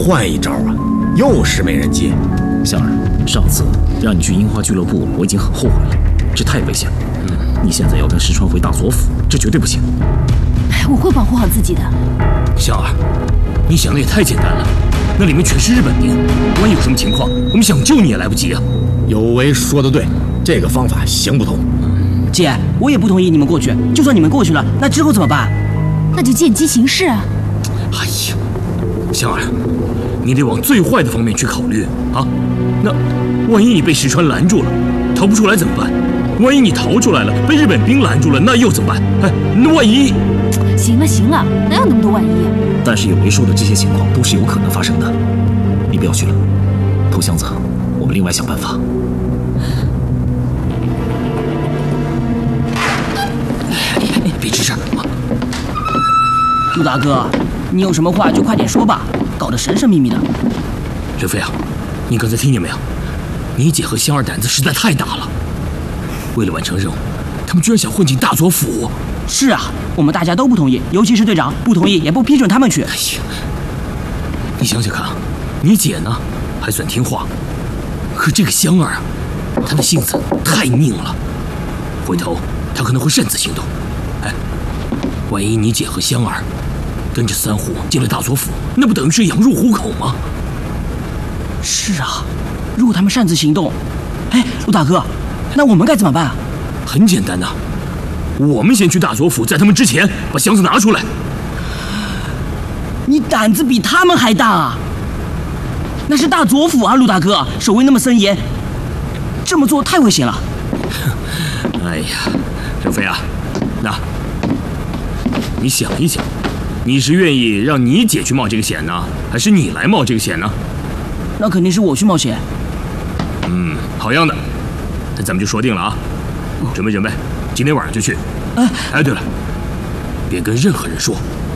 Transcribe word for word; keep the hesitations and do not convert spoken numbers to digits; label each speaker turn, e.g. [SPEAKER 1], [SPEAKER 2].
[SPEAKER 1] 换一招啊，又是没人接。
[SPEAKER 2] 香儿，上次让你去樱花俱乐部，我已经很后悔了，这太危险了。嗯，你现在要跟石川回大佐府，这绝对不行。
[SPEAKER 3] 我会保护好自己的。
[SPEAKER 4] 香儿，你想的也太简单了，那里面全是日本兵，万一有什么情况，我们想救你也来不及啊。
[SPEAKER 1] 有为说得对，这个方法行不通。
[SPEAKER 5] 姐，我也不同意你们过去。就算你们过去了，那之后怎么办？
[SPEAKER 3] 那就见机行事啊。
[SPEAKER 4] 哎呀，香儿，你得往最坏的方面去考虑啊。那万一你被石川拦住了，逃不出来怎么办？万一你逃出来了，被日本兵拦住了，那又怎么办？哎，那万一……
[SPEAKER 3] 行了行了，哪有那么多万一？
[SPEAKER 2] 但是有为说的这些情况都是有可能发生的，你不要去了，头箱子，我们另外想办法。
[SPEAKER 4] 别吱声啊！
[SPEAKER 5] 陆大哥，你有什么话就快点说吧，搞得神神秘秘的。
[SPEAKER 4] 任飞啊，你刚才听见没有？你姐和香儿胆子实在太大了，为了完成任务，他们居然想混进大佐府。
[SPEAKER 5] 是啊，我们大家都不同意，尤其是队长不同意，也不批准他们去。
[SPEAKER 4] 哎呀，你想想看啊，你姐呢还算听话，可这个香儿啊，她的性子太拧了，回头她可能会擅自行动。哎，万一你姐和香儿跟着三虎进了大佐府，那不等于是羊入虎口吗？
[SPEAKER 5] 是啊，如果他们擅自行动，哎，陆大哥，那我们该怎么办啊？
[SPEAKER 4] 很简单呐、啊，我们先去大佐府，在他们之前把箱子拿出来。
[SPEAKER 5] 你胆子比他们还大啊！那是大佐府啊，陆大哥，守卫那么森严，这么做太危险了。
[SPEAKER 4] 哎呀，任飞啊，那你想一想，你是愿意让你姐去冒这个险呢，还是你来冒这个险呢？
[SPEAKER 5] 那肯定是我去冒险。
[SPEAKER 4] 嗯，好样的，那咱们就说定了啊，准备准备，今天晚上就去。
[SPEAKER 5] 哎，
[SPEAKER 4] 哎，对了，别跟任何人说